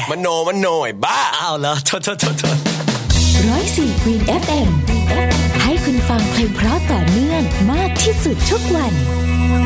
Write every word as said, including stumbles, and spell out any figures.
มโนมโนไอ้บ้าอ้าวเหรอโทษโทษโทษโทษร้อยสี่ Green เอฟ เอ็ม ให้คุณฟังเพลงเพราะต่อเนื่องมากที่สุดทุกวัน